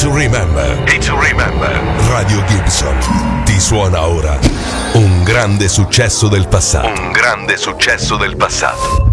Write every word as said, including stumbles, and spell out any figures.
to remember. Day to remember. Radio Gibson ti suona ora un grande successo del passato. Un grande successo del passato.